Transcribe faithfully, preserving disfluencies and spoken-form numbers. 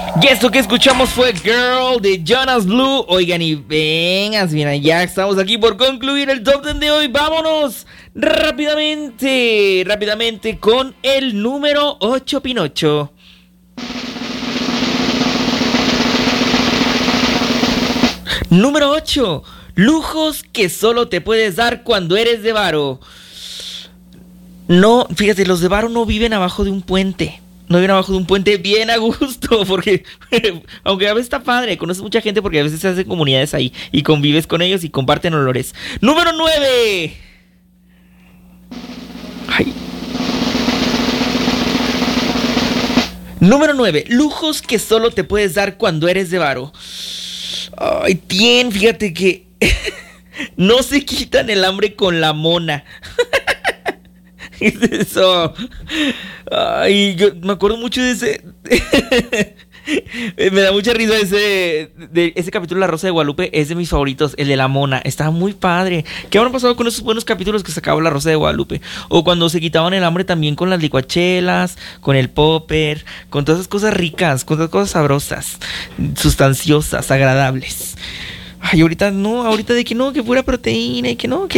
Y esto que escuchamos fue Girl de Jonas Blue. Oigan, y vengan, mira, ya estamos aquí por concluir el top diez de hoy. Vámonos rápidamente, rápidamente con el número ocho, Pinocho. Número ocho. Lujos que solo te puedes dar cuando eres de varo. No, fíjate, los de varo no viven abajo de un puente. No viven abajo de un puente bien a gusto, porque aunque a veces está padre, conoces mucha gente porque a veces se hacen comunidades ahí y convives con ellos y comparten olores. Número nueve. Ay. Número nueve. Lujos que solo te puedes dar cuando eres de varo. Ay, tien, fíjate que no se quitan el hambre con la mona. ¿Qué es eso? Ay, yo me acuerdo mucho de ese. Me da mucha risa ese de ese capítulo de La Rosa de Guadalupe. Es de mis favoritos, el de la mona. Estaba muy padre. ¿Qué habrán pasado con esos buenos capítulos que sacaba La Rosa de Guadalupe? O cuando se quitaban el hambre también con las licuachelas, con el popper, con todas esas cosas ricas, con todas esas cosas sabrosas, sustanciosas, agradables. Ay, ahorita no, ahorita de que no, que fuera proteína y que no, que